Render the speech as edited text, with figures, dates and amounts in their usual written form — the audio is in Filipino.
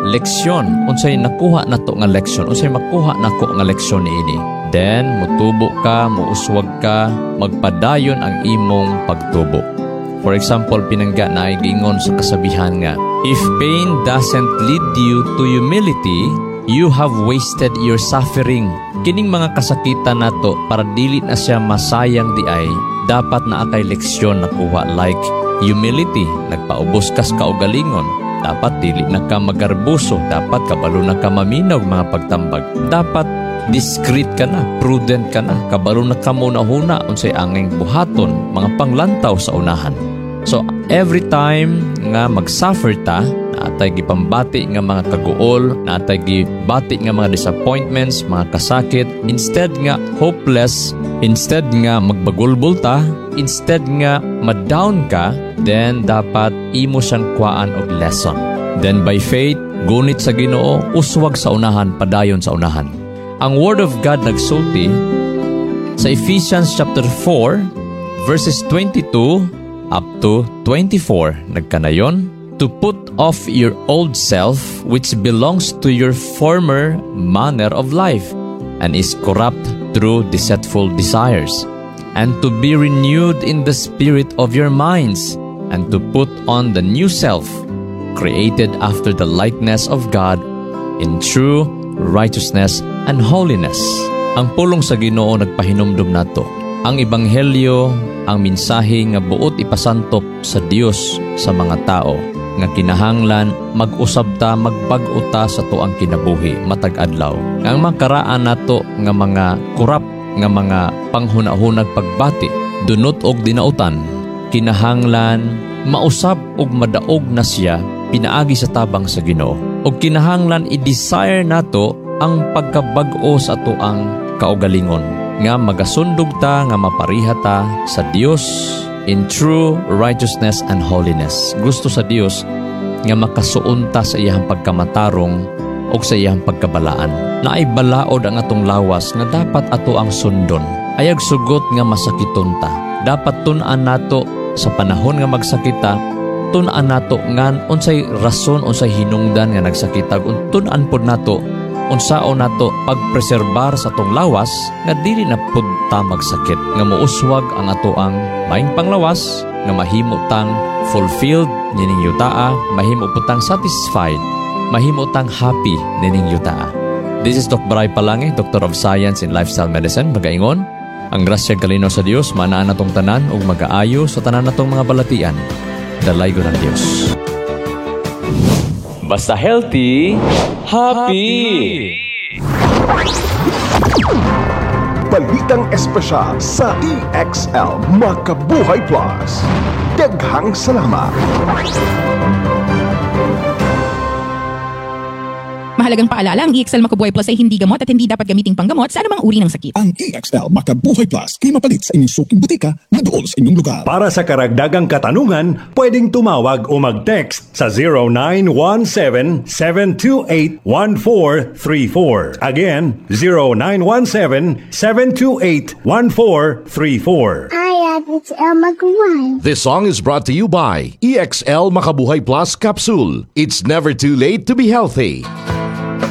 leksyon, unsay nakuha nato nga leksyon, unsay makuha nako nga leksyon niini. Then mutubo ka, muuswag ka, magpadayon ang imong pagtubo. For example, pinangga na ay gingon sa kasabihan nga, if pain doesn't lead you to humility, you have wasted your suffering. Kining mga kasakitan nato para dili na siya masayang di ay, dapat na akay leksyon nakuha like humility, nagpaubos kas kaugalingon. Dapat dili na ka magarbuso, dapat kabalo na ka maminaw mga pagtambag. Dapat discreet ka na, prudent ka na, kabalo na ka muna-huna unsay anging buhaton, mga panglantaw sa unahan. So every time nga mag-suffer ta, naatay gipambati nga mga kaguol, naatay gibati nga mga disappointments, mga kasakit, instead nga hopeless, instead nga magbagulbol ta, instead nga ma-down ka, then dapat imo siyang kuhaan og lesson. Then by faith, gunit sa Ginoo, uswag sa unahan, padayon sa unahan. Ang Word of God nagsulti sa Ephesians chapter 4 verses 22 up to 24, nagkanayon, to put off your old self which belongs to your former manner of life and is corrupt through deceitful desires, and to be renewed in the spirit of your minds, and to put on the new self, created after the likeness of God in true righteousness and holiness. Ang pulong sa Ginoo nagpahinumdum nato. Ang ebanghelyo, ang mensahe nga buot ipasantop sa Dios sa mga tao, nga kinahanglan mag-usab ta, magbag-o ta sa tuang kinabuhi matag adlaw. Ang makaraan nato nga mga kurap, nga mga panghuna-hunag pagbati, dunot og dinautan, kinahanglan mausab og madaog na siya pinaagi sa tabang sa Ginoo. Og kinahanglan i-desire nato ang pagkabag-o sa tuang kaugalingon, nga magasundog ta, nga mapariha ta sa Dios in true righteousness and holiness. Gusto sa Dios nga makasuon ta sa iyang pagkamatarong o sa iyang pagkabalaan. Naay balaod ang atong lawas nga dapat ato ang sundon. Ayag sugot nga masakiton ta. Dapat tun-an nato sa panahon nga magsakita, tun-an nato ngan unsay rason, unsay hinungdan nga nagsakita, tun-an pod nato unsaon nato pagpreserbar sa tong lawas nga dili na pud ta magsakit, nga muuswag ang atoang maing panglawas, nga mahimo tang fulfilled nining yutaa, mahimo putang satisfied, mahimo tang happy nining yutaa. This is Doc Bray Palange, Doctor of Science in Lifestyle Medicine. Magaingon, ang grasya kalinaw sa Dios manaan natong tanan ug magaayo sa tanan natong mga balatian. Dalaygo ng Dios. Basta healthy, happy! Balitang espesyal sa EXL Makabuhay Plus. Daghang salamat! Mahalagang paalala, ang EXL Makabuhay Plus ay hindi gamot at hindi dapat gamiting panggamot sa anumang uri ng sakit. Ang EXL Makabuhay Plus ay mapalit sa inyong suking butika na doon sa inyong lugar. Para sa karagdagang katanungan, pwedeng tumawag o mag-text sa 0917-728-1434. Again, 0917-728-1434. It's El Maguire. This song is brought to you by EXL Makabuhay Plus Capsule. It's never too late to be healthy.